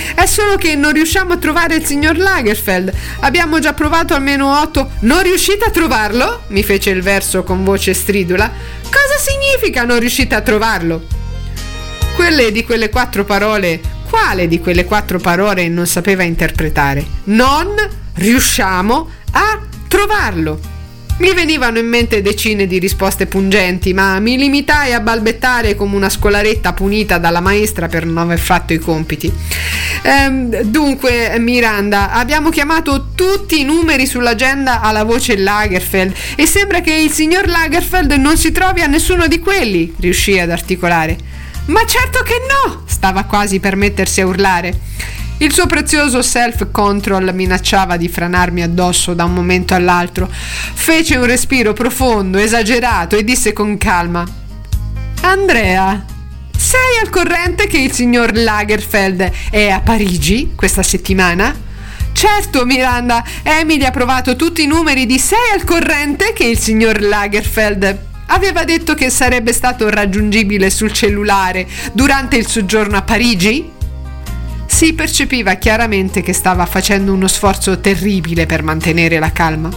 È solo che non riusciamo a trovare il signor Lagerfeld. Abbiamo già provato almeno 8. Non riuscite a trovarlo? Mi fece il verso con voce stridula. Cosa significa non riuscite a trovarlo? Quale di quelle 4 parole non sapeva interpretare? Non riusciamo a trovarlo. Mi venivano in mente decine di risposte pungenti, ma mi limitai a balbettare come una scolaretta punita dalla maestra per non aver fatto i compiti. Dunque, Miranda, abbiamo chiamato tutti i numeri sull'agenda alla voce Lagerfeld e sembra che il signor Lagerfeld non si trovi a nessuno di quelli, riuscì ad articolare. Ma certo che no! Stava quasi per mettersi a urlare. Il suo prezioso self-control minacciava di franarmi addosso da un momento all'altro. Fece un respiro profondo, esagerato, e disse con calma: Andrea, sei al corrente che il signor Lagerfeld è a Parigi questa settimana? Certo, Miranda, Emily ha provato tutti i numeri. Sei al corrente che il signor Lagerfeld aveva detto che sarebbe stato raggiungibile sul cellulare durante il soggiorno a Parigi? Si percepiva chiaramente che stava facendo uno sforzo terribile per mantenere la calma.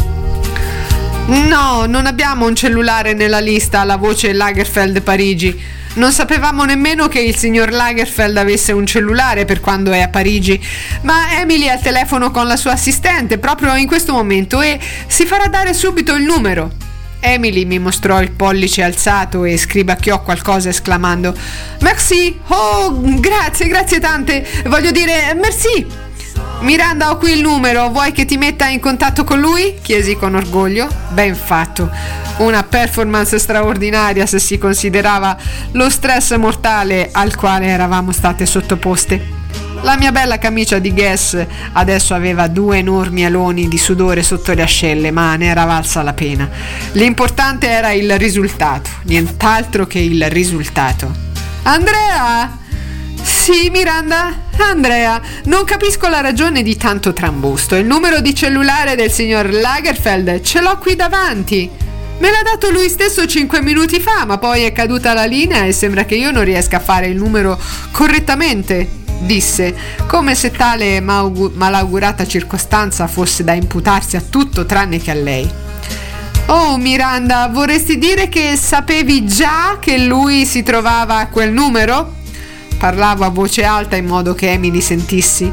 No, non abbiamo un cellulare nella lista alla voce Lagerfeld Parigi. Non sapevamo nemmeno che il signor Lagerfeld avesse un cellulare per quando è a Parigi, ma Emily è al telefono con la sua assistente proprio in questo momento e si farà dare subito il numero. Emily mi mostrò il pollice alzato e scribacchiò qualcosa esclamando: Merci, oh, grazie tante, voglio dire merci. Miranda, ho qui il numero, vuoi che ti metta in contatto con lui? Chiesi con orgoglio. Ben fatto, una performance straordinaria se si considerava lo stress mortale al quale eravamo state sottoposte. La mia bella camicia di Guess adesso aveva 2 enormi aloni di sudore sotto le ascelle, ma ne era valsa la pena. L'importante era il risultato, nient'altro che il risultato. Andrea! Sì, Miranda? Andrea, non capisco la ragione di tanto trambusto. Il numero di cellulare del signor Lagerfeld ce l'ho qui davanti. Me l'ha dato lui stesso 5 minuti fa, ma poi è caduta la linea e sembra che io non riesca a fare il numero correttamente, disse, come se tale malaugurata circostanza fosse da imputarsi a tutto tranne che a lei. Oh, Miranda, vorresti dire che sapevi già che lui si trovava a quel numero? Parlavo a voce alta in modo che Emily sentisse.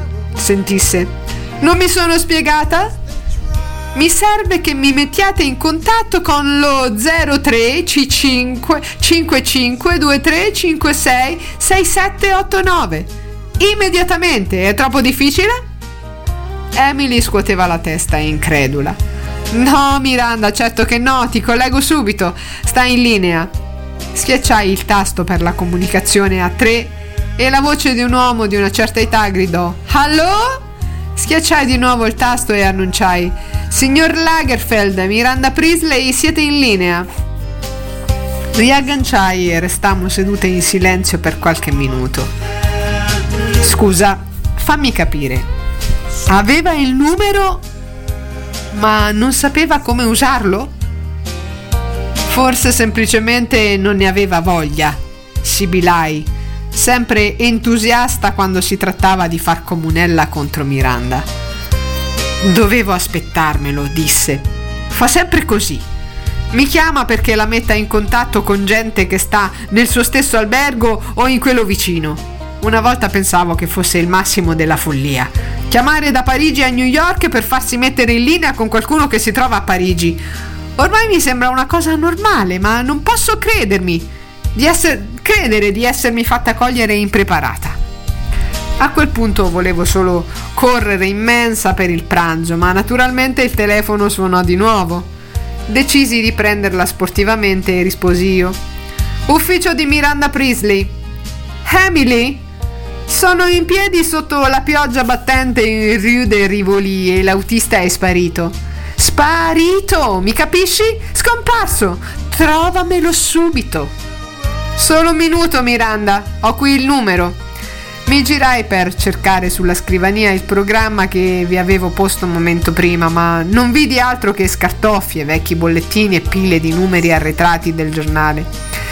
Non mi sono spiegata? Mi serve che mi mettiate in contatto con lo 03 C5 55 23 56 6789. Immediatamente. È troppo difficile? Emily scuoteva la testa incredula. No, Miranda, certo che no, ti collego subito. Stai in linea. Schiacciai il tasto per la comunicazione a 3 e la voce di un uomo di una certa età gridò: Allo? Schiacciai di nuovo il tasto e annunciai: Signor Lagerfeld, Miranda Priestley, siete in linea. Riagganciai e restammo sedute in silenzio per qualche minuto. Scusa, fammi capire. Aveva il numero, ma non sapeva come usarlo? Forse semplicemente non ne aveva voglia, sibilai, sempre entusiasta quando si trattava di far comunella contro Miranda. Dovevo aspettarmelo, disse. Fa sempre così. Mi chiama perché la metta in contatto con gente che sta nel suo stesso albergo o in quello vicino. Una volta pensavo che fosse il massimo della follia. Chiamare da Parigi a New York per farsi mettere in linea con qualcuno che si trova a Parigi. Ormai mi sembra una cosa normale, ma non posso credere di essermi fatta cogliere impreparata. A quel punto volevo solo correre in mensa per il pranzo, ma naturalmente il telefono suonò di nuovo. Decisi di prenderla sportivamente e risposi io. Ufficio di Miranda Priestley. Emily? Sono in piedi sotto la pioggia battente in Rue de Rivoli e l'autista è sparito. Sparito, mi capisci? Scomparso! Trovamelo subito. Solo un minuto, Miranda, ho qui il numero. Mi girai per cercare sulla scrivania il programma che vi avevo posto un momento prima, ma non vidi altro che scartoffie, vecchi bollettini e pile di numeri arretrati del giornale.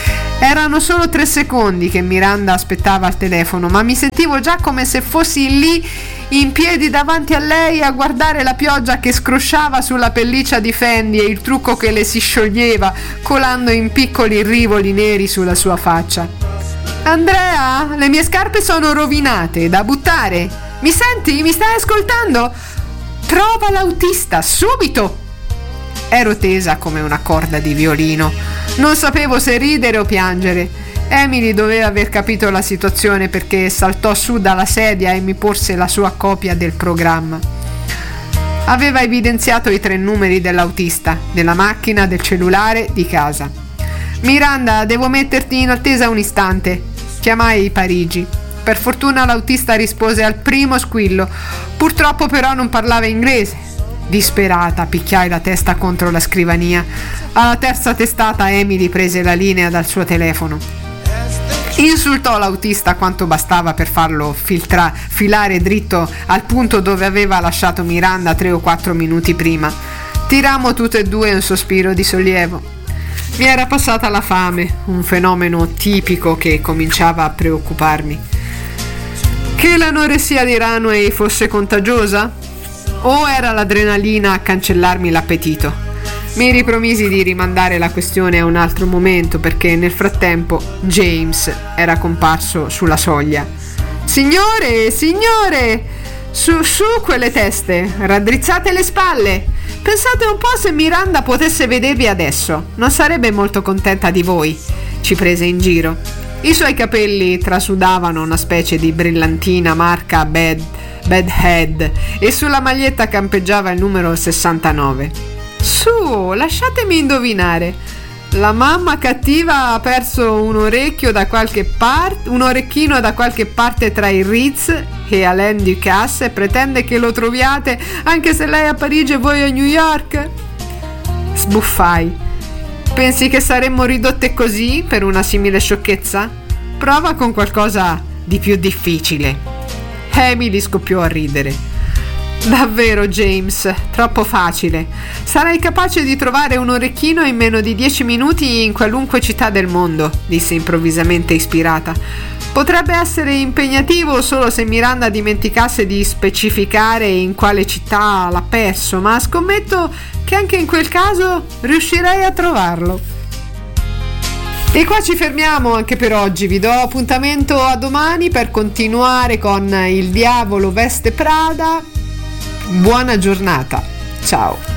Erano solo 3 secondi che Miranda aspettava al telefono, ma mi sentivo già come se fossi lì in piedi davanti a lei a guardare la pioggia che scrosciava sulla pelliccia di Fendi e il trucco che le si scioglieva, colando in piccoli rivoli neri sulla sua faccia. Andrea, le mie scarpe sono rovinate, da buttare. Mi senti? Mi stai ascoltando? Trova l'autista, subito! Ero tesa come una corda di violino. Non sapevo se ridere o piangere. Emily doveva aver capito la situazione perché saltò su dalla sedia e mi porse la sua copia del programma. Aveva evidenziato i 3 numeri dell'autista, della macchina, del cellulare, di casa. Miranda, devo metterti in attesa un istante. Chiamai Parigi. Per fortuna l'autista rispose al primo squillo. Purtroppo però non parlava inglese. Disperata, picchiai la testa contro la scrivania. Alla terza testata Emily prese la linea dal suo telefono. Insultò l'autista quanto bastava per farlo filare dritto al punto dove aveva lasciato Miranda 3 o 4 minuti prima. Tirammo tutte e 2 un sospiro di sollievo. Mi era passata la fame, un fenomeno tipico che cominciava a preoccuparmi. Che l'anoressia di Runway fosse contagiosa? O era l'adrenalina a cancellarmi l'appetito? Mi ripromisi di rimandare la questione a un altro momento perché nel frattempo James era comparso sulla soglia. Signore, su quelle teste, raddrizzate le spalle. Pensate un po' se Miranda potesse vedervi adesso, non sarebbe molto contenta di voi. Ci prese in giro. I suoi capelli trasudavano una specie di brillantina marca Bedhead e sulla maglietta campeggiava il numero 69. Su, lasciatemi indovinare. La mamma cattiva ha perso un orecchino da qualche parte tra il Ritz e Alain Ducasse e pretende che lo troviate anche se lei è a Parigi e voi a New York? Sbuffai. Pensi che saremmo ridotte così per una simile sciocchezza? Prova con qualcosa di più difficile. Emily scoppiò a ridere. Davvero, James, troppo facile. Sarai capace di trovare un orecchino in meno di 10 minuti in qualunque città del mondo, disse improvvisamente ispirata. Potrebbe essere impegnativo solo se Miranda dimenticasse di specificare in quale città l'ha perso, ma scommetto che anche in quel caso riuscirei a trovarlo. E qua ci fermiamo anche per oggi, vi do appuntamento a domani per continuare con Il diavolo veste Prada. Buona giornata, ciao.